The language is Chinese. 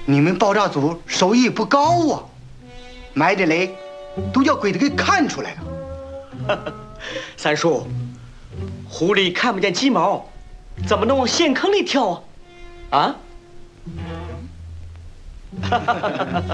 你们爆炸组收益不高啊，埋的雷都叫鬼子给看出来了。 三叔，狐狸看不见鸡毛，怎么能往陷坑里跳啊？啊？